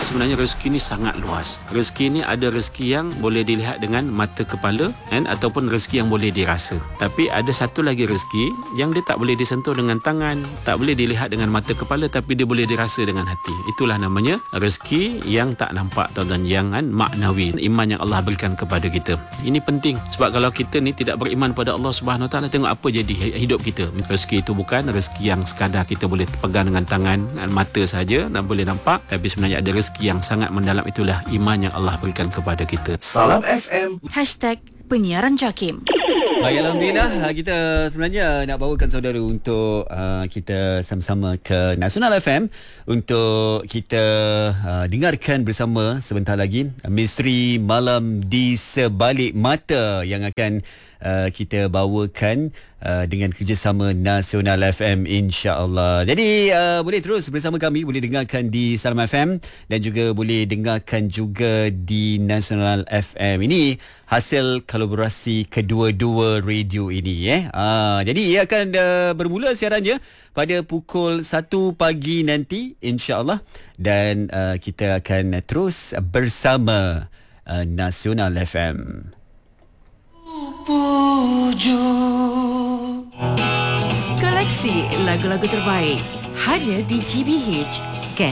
sebenarnya rezeki ni sangat luas. Rezeki ni ada rezeki yang boleh dilihat dengan mata kepala ataupun rezeki yang boleh dirasa. Tapi ada satu lagi rezeki yang dia tak boleh disentuh dengan tangan, tak boleh dilihat dengan mata kepala, tapi dia boleh dirasa dengan hati. Itulah namanya rezeki yang tak nampak, tuan-tuan, yang maknawi, iman yang Allah berikan kepada kita. Ini penting sebab kalau kita ni tidak beriman pada Allah Subhanahu Wa Taala, tengok apa jadi hidup kita. Rezeki itu bukan rezeki yang sekadar kita boleh pegang dengan tangan dan mata saja dan boleh nampak, tapi sebenarnya ada rezeki yang sangat mendalam. Itulah iman yang Allah berikan kepada kita. Salam FM #penyiaran JAKIM. Baik, Alhamdulillah, kita sebenarnya nak bawakan saudara untuk kita sama-sama ke Nasional FM untuk kita dengarkan bersama sebentar lagi Misteri Malam di Sebalik Mata yang akan kita bawakan dengan kerjasama Nasional FM, insya-Allah. Jadi boleh terus bersama kami, boleh dengarkan di Salam FM dan juga boleh dengarkan juga di Nasional FM. Ini hasil kolaborasi kedua-dua radio ini jadi ia akan bermula siarannya pada pukul 1 pagi nanti, insya-Allah, dan kita akan terus bersama Nasional FM. Koleksi lagu-lagu terbaik hanya di GBH.